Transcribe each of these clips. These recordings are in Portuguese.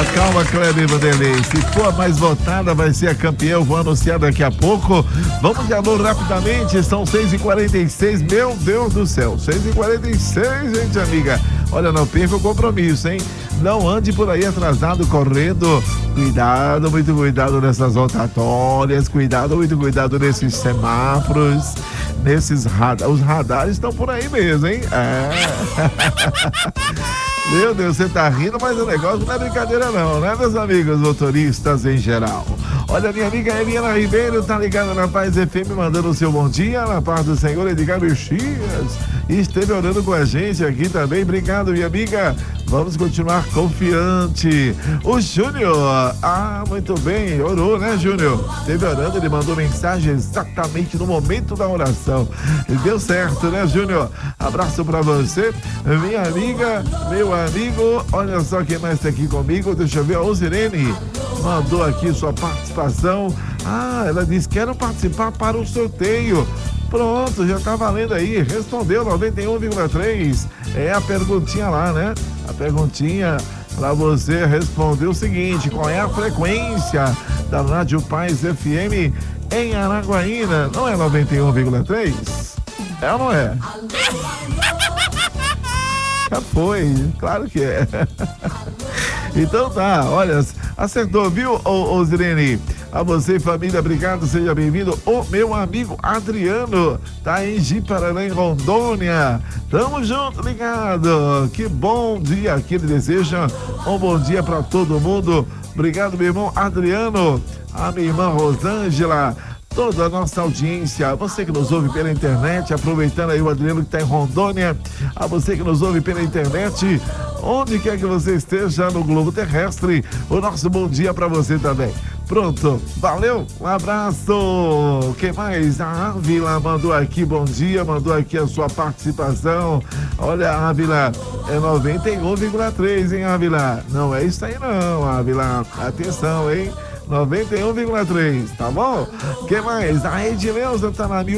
calma, Kleber Vanderlei. Se for a mais votada, vai ser a campeã. Eu vou anunciar daqui a pouco. Vamos de alô rapidamente. São 6h46. Meu Deus do céu. 6h46, gente amiga. Olha, não perca o compromisso, hein? Não ande por aí atrasado, correndo. Cuidado, muito cuidado nessas rotatórias. Cuidado, muito cuidado nesses semáforos. Nesses radares. Os radares estão por aí mesmo, hein? Meu Deus, você tá rindo, mas o negócio não é brincadeira não, né, meus amigos motoristas em geral? Olha, minha amiga Eliana Ribeiro tá ligada na Paz FM, mandando o seu bom dia, na paz do Senhor, Edgar Mexias. E esteve orando com a gente aqui também. Obrigado, minha amiga. Vamos continuar confiante. O Júnior, muito bem, orou, né, Júnior? Esteve orando, ele mandou mensagem exatamente no momento da oração. E deu certo, né, Júnior? Abraço pra você, minha amiga, meu amigo. Olha só quem mais tá aqui comigo. Deixa eu ver, a Osirene mandou aqui sua participação. Ela disse: quero participar para o sorteio. Pronto, já tá valendo aí. Respondeu 91,3. É a perguntinha lá, né? A perguntinha para você responder o seguinte: qual é a frequência da Rádio Paz FM em Araguaína? Não é 91,3? É ou não é? Já foi, claro que é. Então tá, olha, acertou, viu, Osirene? A você, família, obrigado, seja bem-vindo. O meu amigo Adriano tá em Ji-Paraná, em Rondônia. Tamo junto, ligado. Que bom dia que ele deseja. Um bom dia para todo mundo. Obrigado, meu irmão Adriano. A minha irmã Rosângela. Toda a nossa audiência, você que nos ouve pela internet, aproveitando aí o Adriano que está em Rondônia, a você que nos ouve pela internet, onde quer que você esteja no globo terrestre, o nosso bom dia para você também. Pronto, valeu, um abraço. Quem mais? A Ávila mandou aqui, bom dia, mandou aqui a sua participação. Olha, Ávila, é 91,3, hein, Ávila? Não é isso aí não, Ávila, atenção, hein? 91,3, tá bom? Quem mais? A Edileuza tá na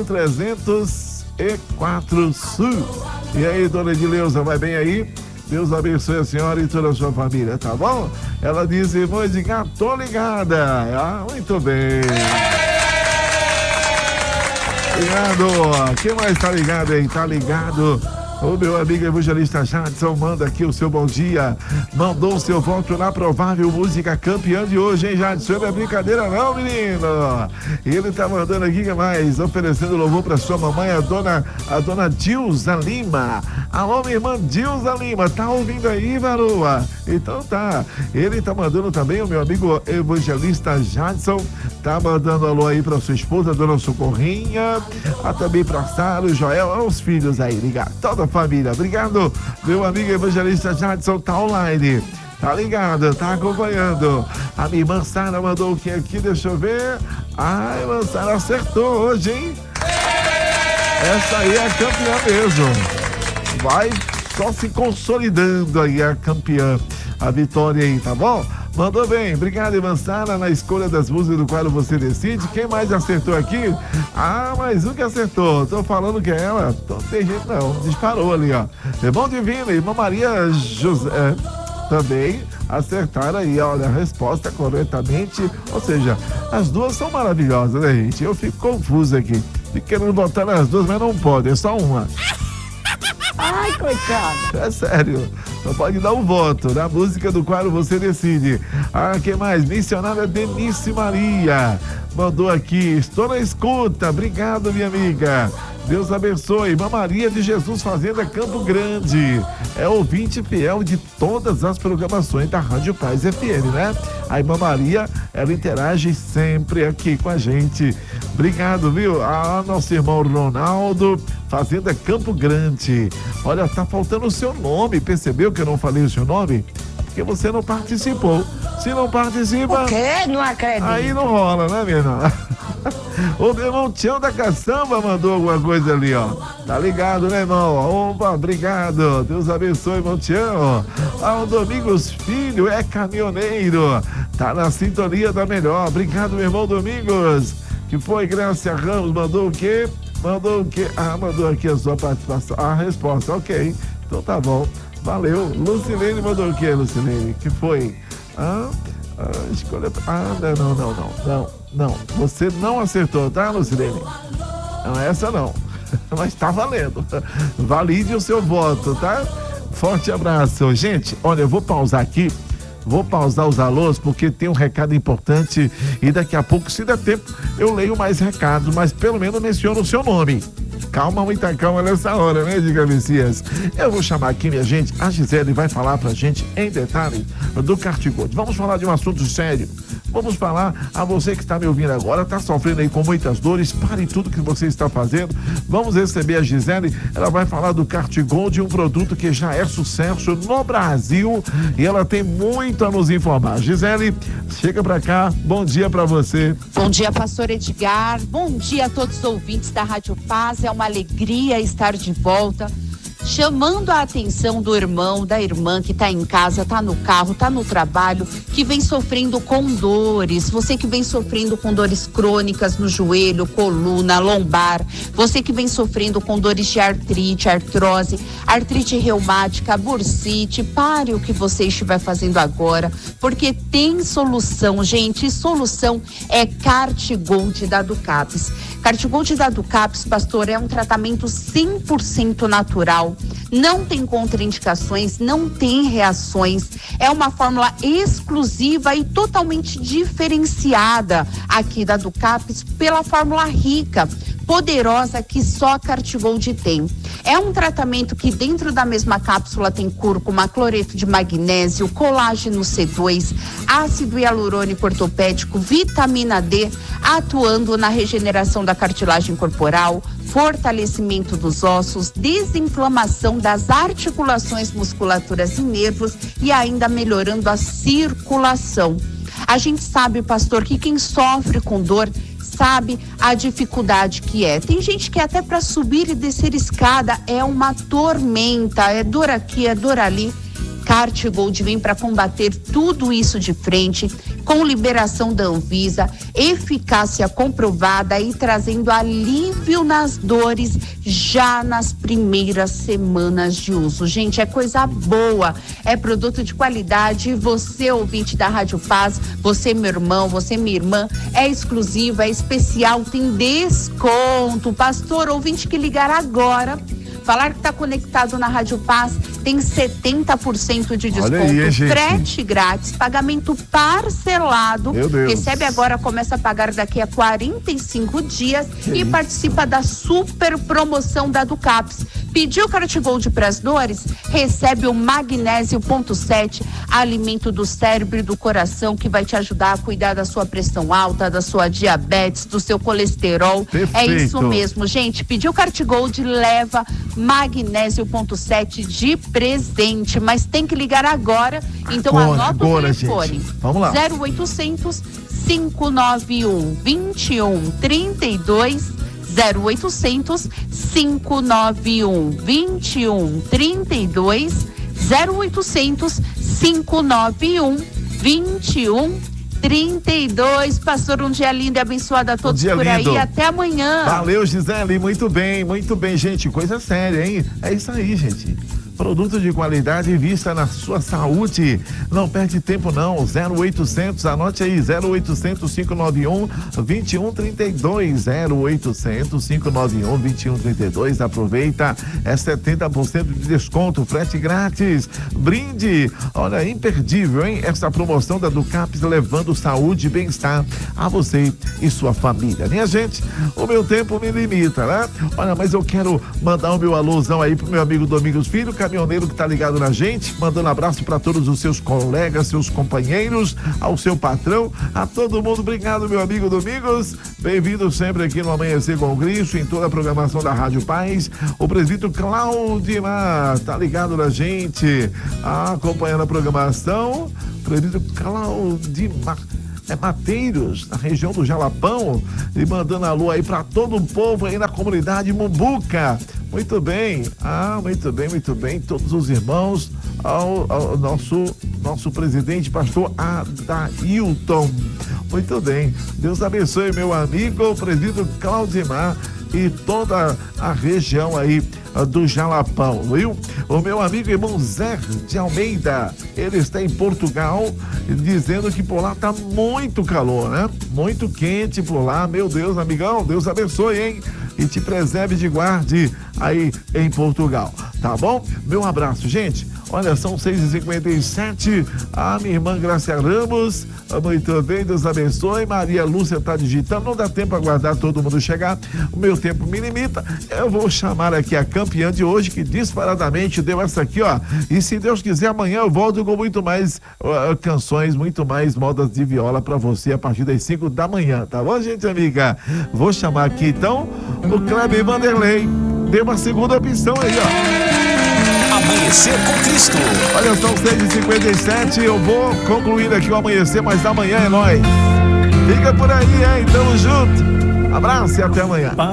1304 Sul. E aí, dona Edileuza, vai bem aí? Deus abençoe a senhora e toda a sua família, tá bom? Ela diz: irmão Edgar, tô ligada. Muito bem. Obrigado. Quem mais tá ligado aí? Tá ligado? O meu amigo evangelista Jadson manda aqui o seu bom dia. Mandou o seu voto na provável música campeã de hoje, hein, Jadson? Não é brincadeira não, menino. Ele tá mandando aqui, que mais? Oferecendo louvor pra sua mamãe, a dona Dilza Lima. Alô, minha irmã Dilza Lima, tá ouvindo aí, varoa? Então tá. Ele tá mandando também, o meu amigo evangelista Jadson, tá mandando alô aí pra sua esposa, dona Socorrinha, também pra Sara, o Joel, os filhos aí, ligado. Toda a família. Obrigado, meu amigo evangelista Jadson, tá online. Tá ligado, tá acompanhando. A minha irmã Sara mandou o que aqui? Deixa eu ver. A irmã Sara acertou hoje, hein? Essa aí é a campeã mesmo. Vai só se consolidando aí a campeã. A vitória aí, tá bom? Mandou bem, obrigado, irmã Sara, na escolha das músicas do quadro Você Decide. Quem mais acertou aqui? Mais um que acertou. Tô falando que é ela. Não tem jeito não, disparou ali, ó. Irmão Divino, irmã Maria José também acertaram aí, olha, a resposta corretamente. Ou seja, as duas são maravilhosas, né, gente? Eu fico confuso aqui. Fico querendo botar nas duas, mas não pode, é só uma. Ai, coitado. É sério. Só pode dar um voto na música do quadro Você Decide. Quem mais? Missionária Denise Maria mandou aqui: estou na escuta. Obrigado, minha amiga. Deus abençoe. Irmã Maria de Jesus Fazenda Campo Grande. É ouvinte fiel de todas as programações da Rádio Paz FM, né? A irmã Maria, ela interage sempre aqui com a gente. Obrigado, viu? Nosso irmão Ronaldo, Fazenda Campo Grande. Olha, tá faltando o seu nome. Percebeu que eu não falei o seu nome? Porque você não participou. Se não participa... O quê? Não acredito. Aí não rola, né, minha irmã? O meu irmão Tião da Caçamba mandou alguma coisa ali, ó. Tá ligado, né, irmão? Opa, obrigado. Deus abençoe, irmão Tião. O Domingos Filho é caminhoneiro. Tá na sintonia da melhor. Obrigado, meu irmão Domingos. Que foi, Graça Ramos, mandou o quê? Mandou o quê? Mandou aqui a sua participação. A resposta, ok. Então tá bom. Valeu. Lucilene mandou o quê, Lucilene? Que foi? Não. Você não acertou, tá, Lucilene? Não, essa não. Mas tá valendo. Valide o seu voto, tá? Forte abraço. Gente, olha, eu vou pausar aqui. Vou pausar os alôs porque tem um recado importante e daqui a pouco, se der tempo, eu leio mais recados, mas pelo menos menciono o seu nome. Calma, muita calma nessa hora, né, Diga Messias? Eu vou chamar aqui, minha gente, a Gisele vai falar pra gente em detalhes do Cartigold. Vamos falar de um assunto sério. Vamos falar a você que está me ouvindo agora, está sofrendo aí com muitas dores, pare tudo que você está fazendo. Vamos receber a Gisele, ela vai falar do Cartigold, um produto que já é sucesso no Brasil e ela tem muito a nos informar. Gisele, chega pra cá, bom dia pra você. Bom dia, pastor Edgar, bom dia a todos os ouvintes da Rádio Paz, é uma alegria estar de volta. Chamando a atenção do irmão, da irmã que está em casa, está no carro, está no trabalho, que vem sofrendo com dores. Você que vem sofrendo com dores crônicas no joelho, coluna, lombar. Você que vem sofrendo com dores de artrite, artrose, artrite reumática, bursite. Pare o que você estiver fazendo agora, porque tem solução, gente. E solução é Cartigold da Ducaps. Cartigold da Ducaps, pastor, é um tratamento 100% natural. Não tem contraindicações, não tem reações. É uma fórmula exclusiva e totalmente diferenciada aqui da Ducaps pela fórmula rica, poderosa que só a Cartigold tem. É um tratamento que dentro da mesma cápsula tem cúrcuma, cloreto de magnésio, colágeno C2, ácido hialurônico ortopédico, vitamina D, atuando na regeneração da cartilagem corporal, fortalecimento dos ossos, desinflamação das articulações, musculaturas e nervos e ainda melhorando a circulação. A gente sabe, pastor, que quem sofre com dor sabe a dificuldade que é. Tem gente que até para subir e descer escada é uma tormenta, é dor aqui, é dor ali. Cartigold vem para combater tudo isso de frente, com liberação da Anvisa, eficácia comprovada e trazendo alívio nas dores já nas primeiras semanas de uso. Gente, é coisa boa, é produto de qualidade. Você, ouvinte da Rádio Paz, você, meu irmão, você, minha irmã, é exclusiva, é especial, tem desconto. Pastor, ouvinte que ligar agora, falar que está conectado na Rádio Paz, tem 70% de desconto, aí, frete grátis, pagamento parcelado. Meu Deus. Recebe agora, começa a pagar daqui a 45 dias e participa da super promoção da Ducaps. Pediu Cartigold para as dores? Recebe o Magnésio.7, alimento do cérebro e do coração, que vai te ajudar a cuidar da sua pressão alta, da sua diabetes, do seu colesterol. Perfeito. É isso mesmo, gente. Pediu Cartigold, leva Magnésio.7 de presente, mas tem que ligar agora. Então anota o telefone. Gente. Vamos lá. 0800 591 2132. 0800 591 2132. 0800 591 2132. Pastor, um dia lindo e abençoado a todos por aí. Lindo. Até amanhã. Valeu, Gisele. Muito bem, gente. Coisa séria, hein? É isso aí, gente. Produto de qualidade, vista na sua saúde. Não perde tempo não. 0800, anote aí, 0800 591 2132. 0800 591 2132. Aproveita, é 70% de desconto, frete grátis, brinde. Olha, imperdível, hein? Essa promoção da Ducaps, levando saúde e bem-estar a você e sua família. Minha gente, o meu tempo me limita, né? Olha, mas eu quero mandar o meu alôzão aí pro meu amigo Domingos Filho, caminhoneiro que tá ligado na gente, mandando abraço para todos os seus colegas, seus companheiros, ao seu patrão, a todo mundo. Obrigado, meu amigo Domingos, bem-vindo sempre aqui no Amanhecer com Cristo, em toda a programação da Rádio Paz. O presbítero Claudimar tá ligado na gente, acompanhando a programação. Presbítero Claudimar Mateiros, na região do Jalapão, e mandando alô aí para todo o povo aí na comunidade Mumbuca. Muito bem, muito bem, todos os irmãos, ao nosso presidente, pastor Adailton. Muito bem, Deus abençoe meu amigo, o presbítero Claudimar, e toda a região aí do Jalapão, viu? O meu amigo irmão Zé de Almeida, ele está em Portugal, dizendo que por lá tá muito calor, né? Muito quente por lá, meu Deus, amigão, Deus abençoe, hein? E te preserve e te guarde aí em Portugal, tá bom? Meu abraço, gente. Olha, são 6h57. A minha irmã Gracia Ramos, muito bem, Deus abençoe. Maria Lúcia tá digitando, não dá tempo para aguardar todo mundo chegar. O meu tempo me limita. Eu vou chamar aqui a campeã de hoje, que disparadamente deu essa aqui, ó. E se Deus quiser, amanhã eu volto com muito mais canções, muito mais modas de viola para você a partir das 5 da manhã, tá bom, gente amiga? Vou chamar aqui então o Kleber Vanderlei. Deu uma segunda opção aí, ó. Amanhecer com Cristo. Olha, são 6h57, eu vou concluir aqui o amanhecer, mas amanhã é nóis. Fica por aí, hein? Tamo junto. Abraço e até amanhã.